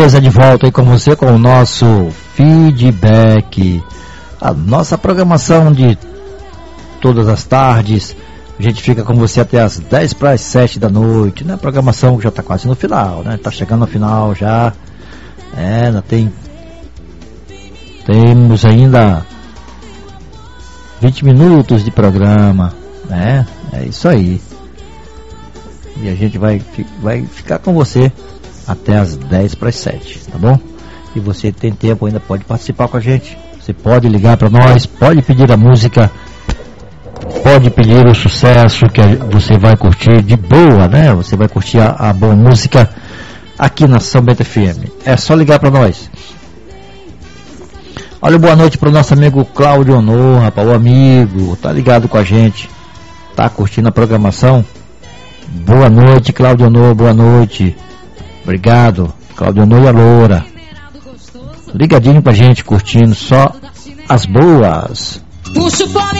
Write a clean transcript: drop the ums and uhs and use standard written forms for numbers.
beleza, de volta aí com você com o nosso feedback, a nossa programação de todas as tardes. A gente fica com você até as 10 para as 7 da noite, né? A programação já está quase no final, né? Tá chegando no final já. Ainda temos ainda 20 minutos de programa, né? É isso aí. E a gente vai ficar com você até as 10 para as 7, tá bom? E você tem tempo ainda, pode participar com a gente. Você pode ligar para nós, pode pedir a música, pode pedir o sucesso que você vai curtir de boa, né? Você vai curtir a boa música aqui na São Bento FM. É só ligar para nós. Olha, boa noite para o nosso amigo Cláudio Honor, rapaz, o amigo, tá ligado com a gente, tá curtindo a programação. Boa noite, Cláudio Honor, boa noite. Obrigado, Cláudio Honor e a Loura. Ligadinho pra gente, curtindo só as boas. Puxa o fone